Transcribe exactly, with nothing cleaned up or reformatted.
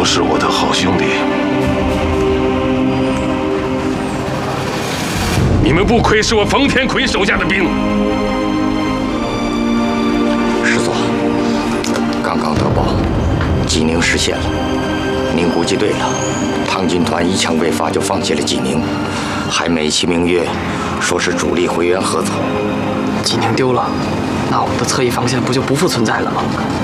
都是我的好兄弟。你们不愧是我冯天魁手下的兵。 师座，刚刚得报，济宁失陷了。您估计对了，唐军团一枪未发就放弃了济宁，还美其名曰说是主力回援合作。 济宁丢了，那我们的侧翼防线不就不复存在了吗？